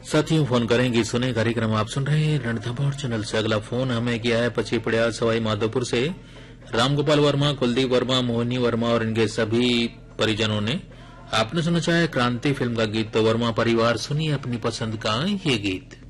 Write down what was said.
साथियों फोन करेंगे सुने कार्यक्रम आप सुन रहे हैं रणथंभौर चैनल से। अगला फोन हमें किया है पचीपड़िया सवाई माधोपुर से रामगोपाल वर्मा, कुलदीप वर्मा, मोहिनी वर्मा और इनके सभी परिजनों ने। आपने सुना चाहे क्रांति फिल्म का गीत, तो वर्मा परिवार सुनिए अपनी पसंद का ये गीत।